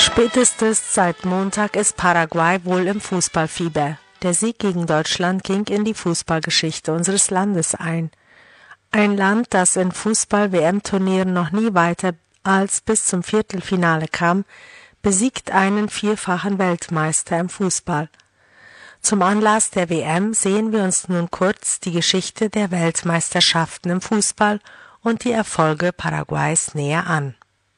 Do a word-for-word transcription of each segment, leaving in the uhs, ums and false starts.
Spätestens seit Montag ist Paraguay wohl im Fußballfieber. Der Sieg gegen Deutschland ging in die Fußballgeschichte unseres Landes ein. Ein Land, das in Fußball-W M-Turnieren noch nie weiter als bis zum Viertelfinale kam, besiegt einen vierfachen Weltmeister im Fußball. Zum Anlass der W M sehen wir uns nun kurz die Geschichte der Weltmeisterschaften im Fußball und die Erfolge Paraguays näher an.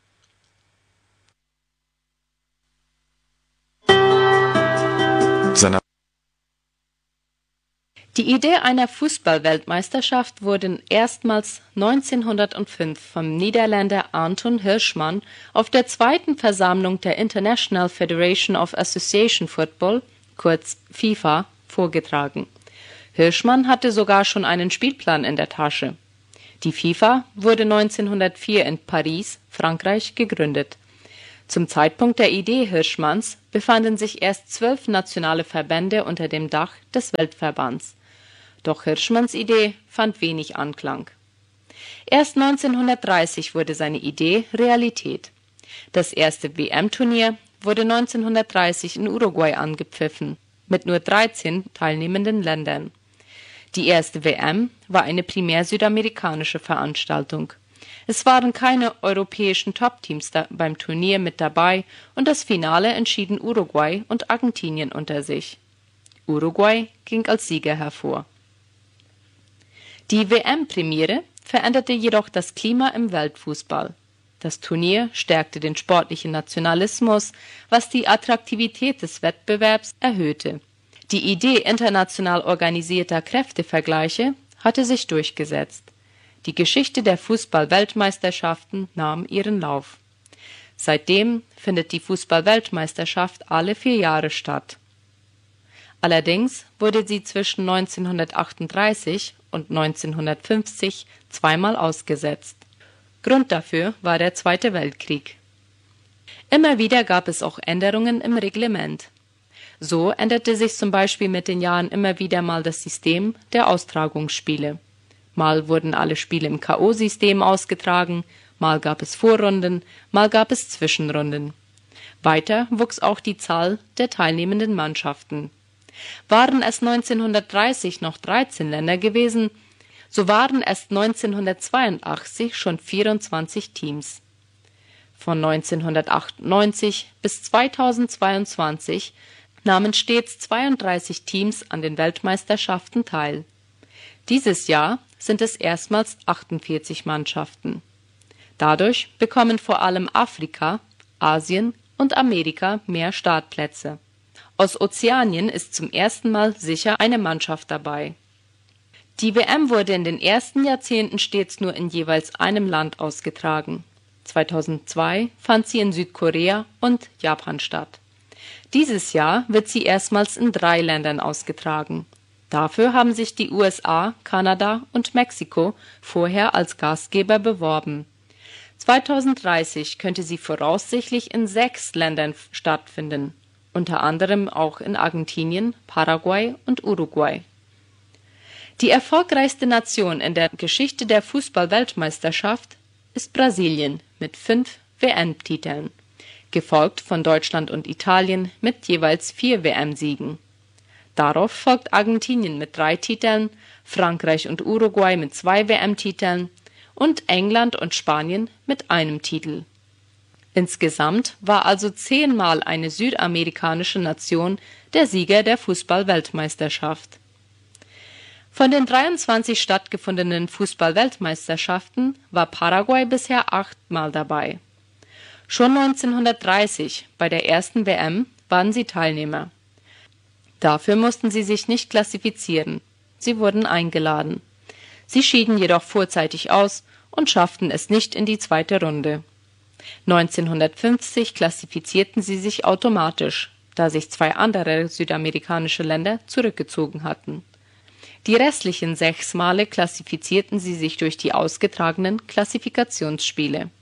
Die Idee einer Fußball-Weltmeisterschaft wurde erstmals neunzehnhundertfünf vom Niederländer Anton Hirschman auf der zweiten Versammlung der International Federation of Association Football, kurz FIFA, vorgetragen. Hirschman hatte sogar schon einen Spielplan in der Tasche. Die FIFA wurde neunzehnhundertvier in Paris, Frankreich, gegründet. Zum Zeitpunkt der Idee Hirschmanns befanden sich erst zwölf nationale Verbände unter dem Dach des Weltverbands. Doch Hirschmanns Idee fand wenig Anklang. Erst neunzehnhundertdreißig wurde seine Idee Realität. Das erste W M-Turnier wurde neunzehnhundertdreißig in Uruguay angepfiffen, mit nur dreizehn teilnehmenden Ländern. Die erste W M war eine primär südamerikanische Veranstaltung. Es waren keine europäischen Top-Teams da beim Turnier mit dabei und das Finale entschieden Uruguay und Argentinien unter sich. Uruguay ging als Sieger hervor. Die W M-Premiere veränderte jedoch das Klima im Weltfußball. Das Turnier stärkte den sportlichen Nationalismus, was die Attraktivität des Wettbewerbs erhöhte. Die Idee international organisierter Kräftevergleiche hatte sich durchgesetzt. Die Geschichte der Fußball-Weltmeisterschaften nahm ihren Lauf. Seitdem findet die Fußball-Weltmeisterschaft alle vier Jahre statt. Allerdings wurde sie zwischen neunzehnhundertachtunddreißig und neunzehnhundertfünfzig zweimal ausgesetzt. Grund dafür war der Zweite Weltkrieg. Immer wieder gab es auch Änderungen im Reglement. So änderte sich zum Beispiel mit den Jahren immer wieder mal das System der Austragungsspiele. Mal wurden alle Spiele im K O-System ausgetragen, mal gab es Vorrunden, mal gab es Zwischenrunden. Weiter wuchs auch die Zahl der teilnehmenden Mannschaften. Waren es neunzehnhundertdreißig noch dreizehn Länder gewesen, so waren es neunzehnhundertzweiundachtzig schon vierundzwanzig Teams. Von neunzehnhundertachtundneunzig bis zweitausendzweiundzwanzig nahmen stets zweiunddreißig Teams an den Weltmeisterschaften teil. Dieses Jahr sind es erstmals achtundvierzig Mannschaften. Dadurch bekommen vor allem Afrika, Asien und Amerika mehr Startplätze. Aus Ozeanien ist zum ersten Mal sicher eine Mannschaft dabei. Die W M wurde in den ersten Jahrzehnten stets nur in jeweils einem Land ausgetragen. zweitausendzwei fand sie in Südkorea und Japan statt. Dieses Jahr wird sie erstmals in drei Ländern ausgetragen. Dafür haben sich die U S A, Kanada und Mexiko vorher als Gastgeber beworben. zweitausenddreißig könnte sie voraussichtlich in sechs Ländern stattfinden, unter anderem auch in Argentinien, Paraguay und Uruguay. Die erfolgreichste Nation in der Geschichte der Fußball-Weltmeisterschaft ist Brasilien mit fünf W M-Titeln, gefolgt von Deutschland und Italien mit jeweils vier W M-Siegen. Darauf folgt Argentinien mit drei Titeln, Frankreich und Uruguay mit zwei W M-Titeln und England und Spanien mit einem Titel. Insgesamt war also zehnmal eine südamerikanische Nation der Sieger der Fußball-Weltmeisterschaft. Von den dreiundzwanzig stattgefundenen Fußball-Weltmeisterschaften war Paraguay bisher achtmal dabei. Schon neunzehnhundertdreißig, bei der ersten W M, waren sie Teilnehmer. Dafür mussten sie sich nicht klassifizieren. Sie wurden eingeladen. Sie schieden jedoch vorzeitig aus und schafften es nicht in die zweite Runde. neunzehnhundertfünfzig klassifizierten sie sich automatisch, da sich zwei andere südamerikanische Länder zurückgezogen hatten. Die restlichen sechs Male klassifizierten sie sich durch die ausgetragenen Klassifikationsspiele.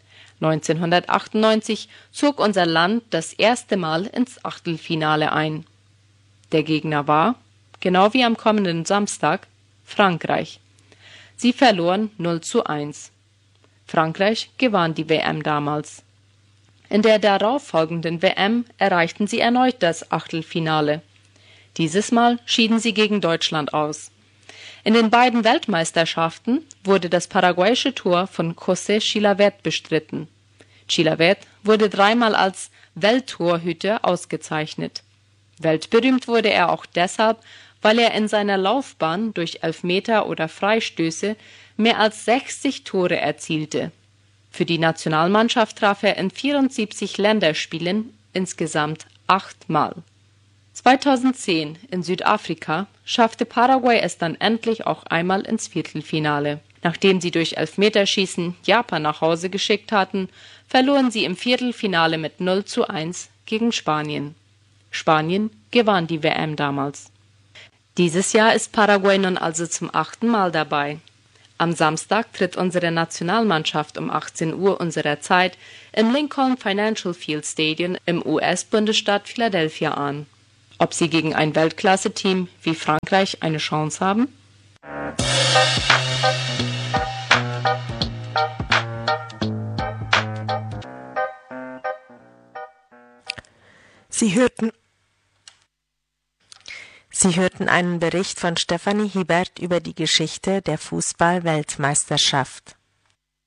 neunzehnhundertachtundneunzig zog unser Land das erste Mal ins Achtelfinale ein. Der Gegner war, genau wie am kommenden Samstag, Frankreich. Sie verloren null zu eins. Frankreich gewann die W M damals. In der darauffolgenden W M erreichten sie erneut das Achtelfinale. Dieses Mal schieden sie gegen Deutschland aus. In den beiden Weltmeisterschaften wurde das paraguayische Tor von José Chilavert bestritten. Chilavert wurde dreimal als Welttorhüter ausgezeichnet. Weltberühmt wurde er auch deshalb, weil er in seiner Laufbahn durch Elfmeter oder Freistöße mehr als sechzig Tore erzielte. Für die Nationalmannschaft traf er in vierundsiebzig Länderspielen insgesamt achtmal. zweitausendzehn in Südafrika schaffte Paraguay es dann endlich auch einmal ins Viertelfinale. Nachdem sie durch Elfmeterschießen Japan nach Hause geschickt hatten, verloren sie im Viertelfinale mit null zu eins gegen Spanien. Spanien gewann die W M damals. Dieses Jahr ist Paraguay nun also zum achten Mal dabei. Am Samstag tritt unsere Nationalmannschaft um achtzehn Uhr unserer Zeit im Lincoln Financial Field Stadium im U S-Bundesstaat Philadelphia an. Ob sie gegen ein Weltklasse-Team wie Frankreich eine Chance haben? Sie hörten Sie hörten einen Bericht von Stefanie Hiebert über die Geschichte der Fußball-Weltmeisterschaft.